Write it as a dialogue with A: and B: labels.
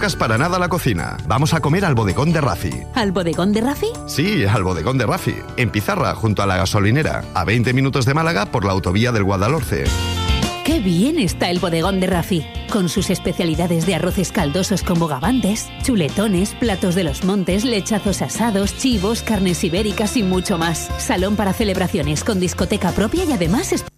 A: tocas para nada la cocina. Vamos a comer al bodegón de Rafi.
B: ¿Al bodegón de Rafi?
A: Sí, al bodegón de Rafi. En Pizarra, junto a la gasolinera. A 20 minutos de Málaga por la autovía del Guadalhorce.
B: ¡Qué bien está el bodegón de Rafi! Con sus especialidades de arroces caldosos con bogavantes, chuletones, platos de los montes, lechazos asados, chivos, carnes ibéricas y mucho más. Salón para celebraciones con discoteca propia y además